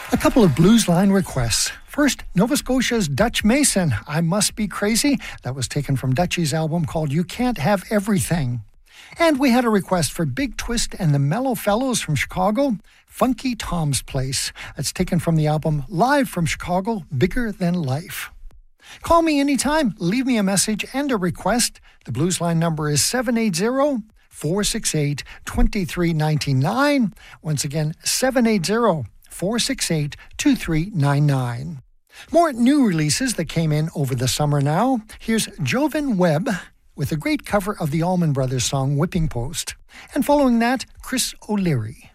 A couple of Blues Line requests. First, Nova Scotia's Dutch Mason, I Must Be Crazy. That was taken from Dutchie's album called You Can't Have Everything. And we had a request for Big Twist and the Mellow Fellows from Chicago, Funky Tom's Place. That's taken from the album Live from Chicago, Bigger Than Life. Call me anytime, leave me a message and a request. The Blues Line number is 780-468-2399. Once again, 780-468-2399. More new releases that came in over the summer now. Here's Jovan Webb with a great cover of the Allman Brothers song Whipping Post. And following that, Chris O'Leary.